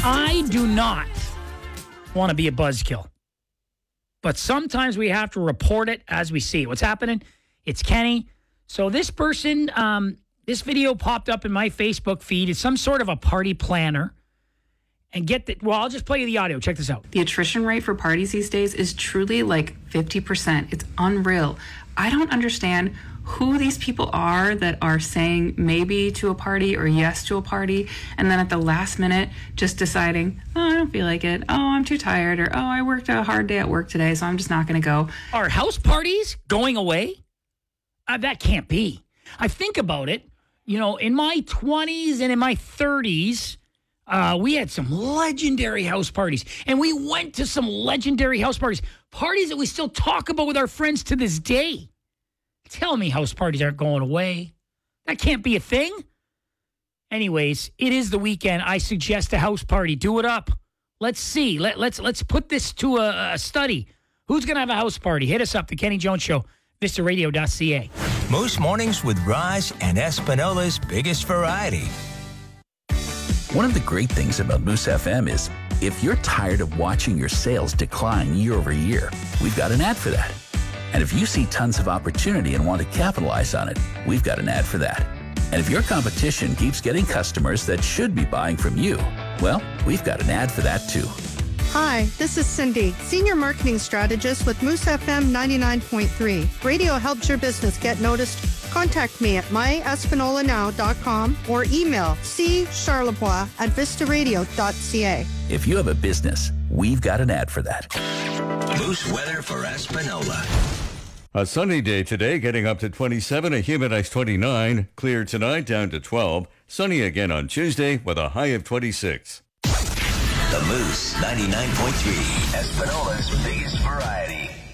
I do not want to be a buzzkill, but sometimes we have to report it as we see it. What's happening? It's Kenny. So this person, this video popped up in my Facebook feed. It's some sort of a party planner. And I'll just play you the audio. Check this out. The attrition rate for parties these days is truly like 50%. It's unreal. I don't understand who these people are that are saying maybe to a party or yes to a party, and then at the last minute just deciding, oh, I don't feel like it. Oh, I'm too tired. Or, oh, I worked a hard day at work today, so I'm just not going to go. Are house parties going away? That can't be. I think about it. You know, in my 20s and in my 30s, we had some legendary house parties, and we went to some legendary house parties that we still talk about with our friends to this day. Tell me house parties aren't going away. That can't be a thing. Anyways, it is the weekend. I suggest a house party. Do it up. Let's see. Let's put this to a study. Who's going to have a house party? Hit us up, The Kenny Jones Show, VistaRadio.ca. Moose Mornings with Raj and Espinola's biggest variety. One of the great things about Moose FM is if you're tired of watching your sales decline year over year, we've got an ad for that. And if you see tons of opportunity and want to capitalize on it, we've got an ad for that. And if your competition keeps getting customers that should be buying from you, well, we've got an ad for that too. Hi, this is Cindy, Senior Marketing Strategist with Moose FM 99.3. Radio helps your business get noticed. Contact me at myespinolanow.com or emailccharlebois@vistaradio.ca. If you have a business, we've got an ad for that. Moose weather for Espinola. A sunny day today, getting up to 27, a humid high 29. Clear tonight, down to 12. Sunny again on Tuesday with a high of 26. The Moose 99.3, Espinola's biggest variety.